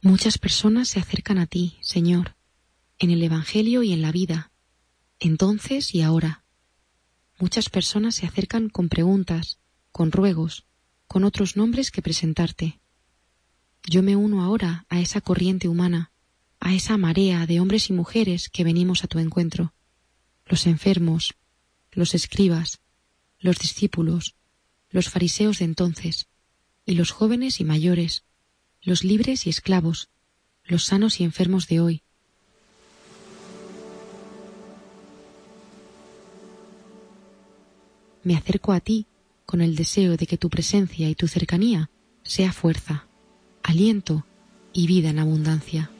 Muchas personas se acercan a ti, Señor, en el Evangelio y en la vida, entonces y ahora. Muchas personas se acercan con preguntas, con ruegos, con otros nombres que presentarte. Yo me uno ahora a esa corriente humana, a esa marea de hombres y mujeres que venimos a tu encuentro. Los enfermos, los escribas, los discípulos, los fariseos de entonces, y los jóvenes y mayores, los libres y esclavos, los sanos y enfermos de hoy. Me acerco a ti con el deseo de que tu presencia y tu cercanía sea fuerza, aliento y vida en abundancia.